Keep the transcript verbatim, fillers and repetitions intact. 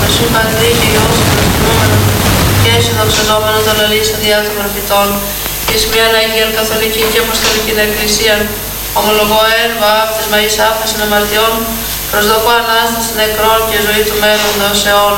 Εσύ Πατρί και Υιός και Δοξαζόμενον και εσύ δοξαζόμενον το λαλείς αδειά των προφητών και εις μιαν Αγίαν Καθολική και Αποστολική Εκκλησία ομολογώ εν βάπτισμα εις άφεσιν αμαρτιών προσδοκώ Ανάσταση νεκρών και ζωή του μέλλοντος αιώνα.